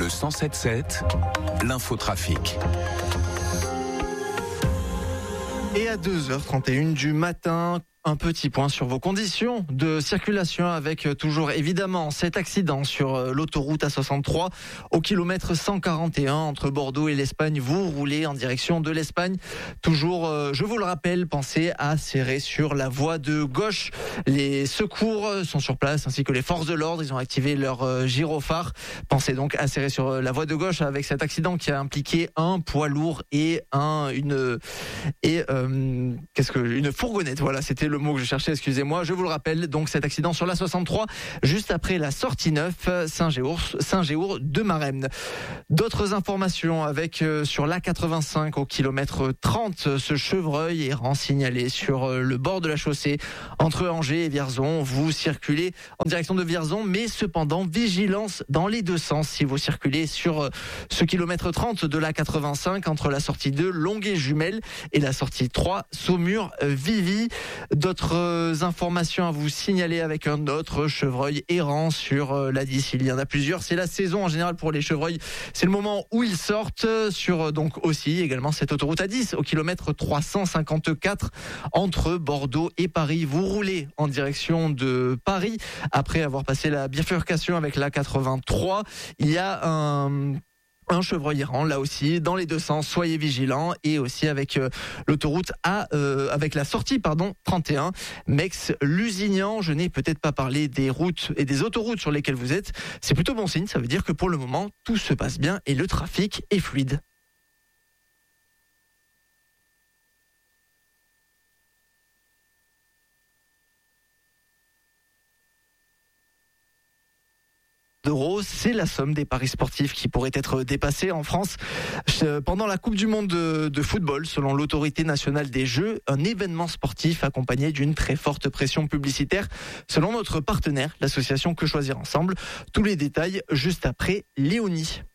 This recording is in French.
Le 107.7, l'infotrafic. Et à 2h31 du matin, un petit point sur vos conditions de circulation avec toujours évidemment cet accident sur l'autoroute A63 au kilomètre 141 entre Bordeaux et l'Espagne. Vous roulez en direction de l'Espagne. Toujours, je vous le rappelle, pensez à serrer sur la voie de gauche. Les secours sont sur place ainsi que les forces de l'ordre. Ils ont activé leur gyrophare. Pensez donc à serrer sur la voie de gauche avec cet accident qui a impliqué un poids lourd et une fourgonnette. Voilà, c'était le mot que je cherchais, excusez-moi. Je vous le rappelle, donc cet accident sur la 63, juste après la sortie 9, Saint-Géour de Maremne. D'autres informations avec sur l'A85 au kilomètre 30, ce chevreuil errant signalé sur le bord de la chaussée entre Angers et Vierzon. Vous circulez en direction de Vierzon, mais cependant vigilance dans les deux sens si vous circulez sur ce kilomètre 30 de l'A85 entre la sortie 2 Longuet-Jumelles et la sortie 3 Saumur-Vivy. D'autres informations à vous signaler avec un autre chevreuil errant sur l'A10. Il y en a plusieurs. C'est la saison en général pour les chevreuils. C'est le moment où ils sortent sur donc aussi également cette autoroute A10 au kilomètre 354 entre Bordeaux et Paris. Vous roulez en direction de Paris après avoir passé la bifurcation avec la 83. Il y a un chevreuil errant, là aussi, dans les deux sens, soyez vigilants, et aussi avec l'autoroute avec la sortie, 31, Mex-Lusignan. Je n'ai peut-être pas parlé des routes et des autoroutes sur lesquelles vous êtes. C'est plutôt bon signe, ça veut dire que pour le moment, tout se passe bien et le trafic est fluide. D'euros, c'est la somme des paris sportifs qui pourraient être dépassés en France pendant la Coupe du Monde de football. Selon l'autorité nationale des jeux, un événement sportif accompagné d'une très forte pression publicitaire. Selon notre partenaire, l'association Que Choisir Ensemble, tous les détails juste après Léonie.